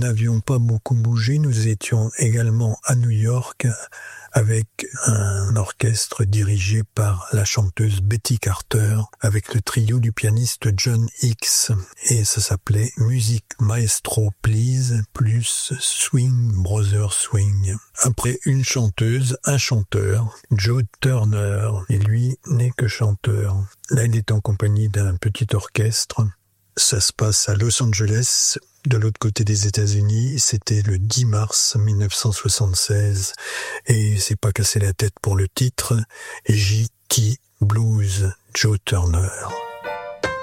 n'avions pas beaucoup bougé. Nous étions également à New York avec un orchestre dirigé par la chanteuse Betty Carter, avec le trio du pianiste John Hicks. Et ça s'appelait Music Maestro Please, plus Swing Brother Swing. Après une chanteuse, un chanteur, Joe Turner. Et lui n'est que chanteur. Là, il est en compagnie d'un petit orchestre. Ça se passe à Los Angeles, de l'autre côté des États-Unis. C'était le 10 mars 1976 et il s'est pas cassé la tête pour le titre. J.T. Blues, Joe Turner.